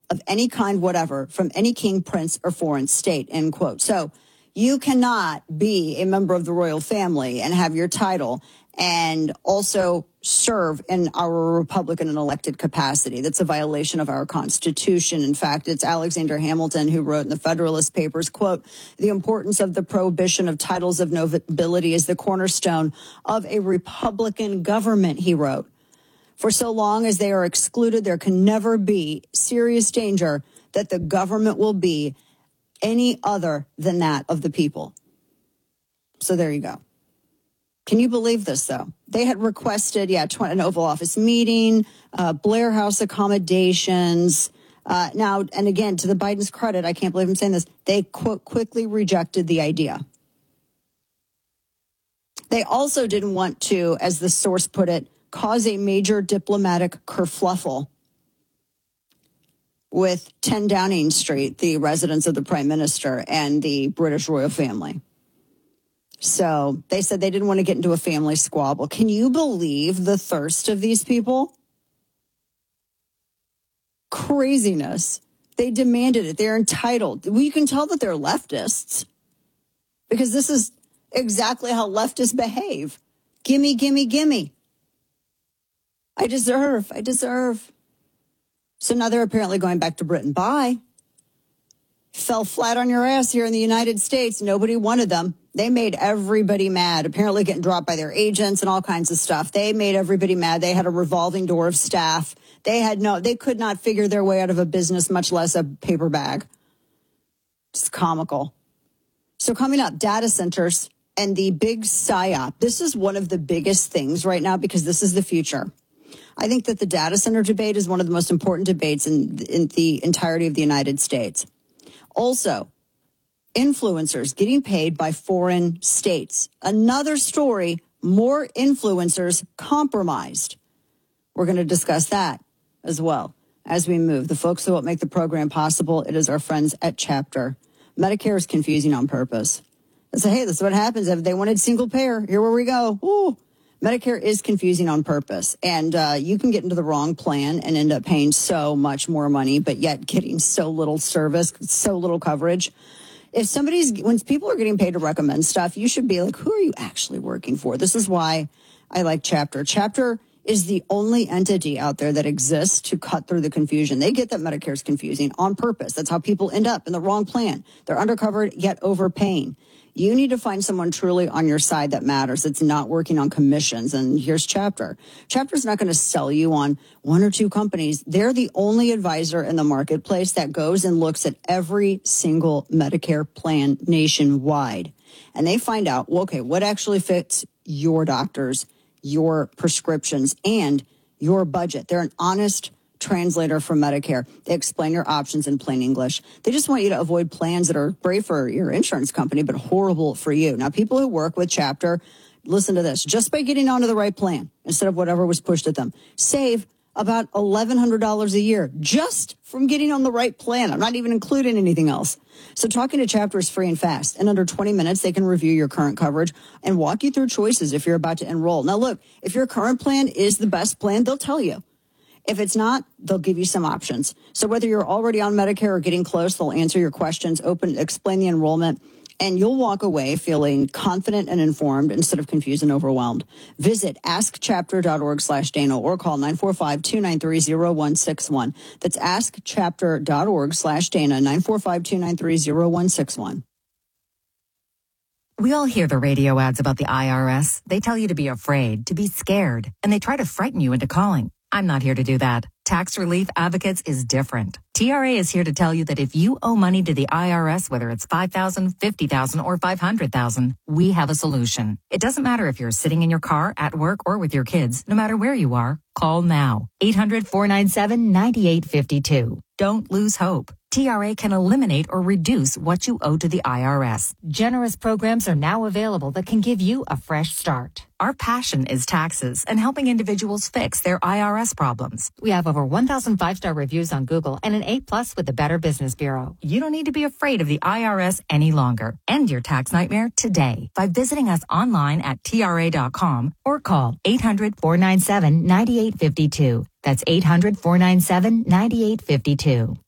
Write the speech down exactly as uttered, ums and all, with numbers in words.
of any kind whatever from any king, prince, or foreign state, end quote. So you cannot be a member of the royal family and have your title and also serve in our Republican and elected capacity. That's a violation of our Constitution. In fact, it's Alexander Hamilton who wrote in the Federalist Papers, quote, the importance of the prohibition of titles of nobility is the cornerstone of a Republican government, he wrote. For so long as they are excluded, there can never be serious danger that the government will be any other than that of the people. So there you go. Can you believe this, though? They had requested, yeah, an Oval Office meeting, uh, Blair House accommodations. Uh, now, and again, to the Biden's credit, I can't believe I'm saying this, they, quote, quickly rejected the idea. They also didn't want to, as the source put it, cause a major diplomatic kerfluffle with ten Downing Street, the residence of the Prime Minister, and the British royal family. So they said they didn't want to get into a family squabble. Can you believe the thirst of these people? Craziness. They demanded it. They're entitled. Well, you can tell that they're leftists because this is exactly how leftists behave. Gimme, gimme, gimme. I deserve. I deserve. So now they're apparently going back to Britain. Bye. Fell flat on your ass here in the United States. Nobody wanted them. They made everybody mad, apparently getting dropped by their agents and all kinds of stuff. They made everybody mad. They had a revolving door of staff. They had no, they could not figure their way out of a business, much less a paper bag. It's comical. So coming up, data centers and the big psyop. This is one of the biggest things right now because this is the future. I think that the data center debate is one of the most important debates in, in the entirety of the United States. Also, influencers getting paid by foreign states. Another story, more influencers compromised. We're going to discuss that as well as we move. The folks who will make the program possible, it is our friends at Chapter. Medicare is confusing on purpose. They say, hey, this is what happens if they wanted single payer. Here where we go. Ooh. Medicare is confusing on purpose, and uh, you can get into the wrong plan and end up paying so much more money, but yet getting so little service, so little coverage. If somebody's, when people are getting paid to recommend stuff, you should be like, who are you actually working for? This is why I like Chapter. Chapter is the only entity out there that exists to cut through the confusion. They get that Medicare is confusing on purpose. That's how people end up in the wrong plan. They're undercovered, yet overpaying. You need to find someone truly on your side that matters. It's not working on commissions. And here's Chapter. Chapter's not going to sell you on one or two companies. They're the only advisor in the marketplace that goes and looks at every single Medicare plan nationwide. And they find out, well, okay, what actually fits your doctors, your prescriptions, and your budget. They're an honest translator for Medicare. They explain your options in plain English. They just want you to avoid plans that are great for your insurance company, but horrible for you. Now, people who work with Chapter, listen to this, just by getting onto the right plan instead of whatever was pushed at them, save about eleven hundred dollars a year just from getting on the right plan. I'm not even including anything else. So talking to Chapter is free and fast. In under twenty minutes, they can review your current coverage and walk you through choices if you're about to enroll. Now, look, if your current plan is the best plan, they'll tell you. If it's not, they'll give you some options. So whether you're already on Medicare or getting close, they'll answer your questions, open, explain the enrollment, and you'll walk away feeling confident and informed instead of confused and overwhelmed. Visit askchapter.org slash Dana or call nine four five, two nine three, zero one six one. That's askchapter.org slash Dana, nine four five, two nine three, zero one six one. We all hear the radio ads about the I R S. They tell you to be afraid, to be scared, and they try to frighten you into calling. I'm not here to do that. Tax Relief Advocates is different. T R A is here to tell you that if you owe money to the I R S, whether it's five thousand dollars, fifty thousand dollars, or five hundred thousand dollars, we have a solution. It doesn't matter if you're sitting in your car, at work, or with your kids. No matter where you are, call now. eight hundred, four nine seven, nine eight five two. Don't lose hope. T R A can eliminate or reduce what you owe to the I R S. Generous programs are now available that can give you a fresh start. Our passion is taxes and helping individuals fix their I R S problems. We have over one thousand five-star reviews on Google and an A plus with the Better Business Bureau. You don't need to be afraid of the I R S any longer. End your tax nightmare today by visiting us online at T R A dot com or call eight hundred, four nine seven, nine eight five two. That's eight hundred, four nine seven, nine eight five two.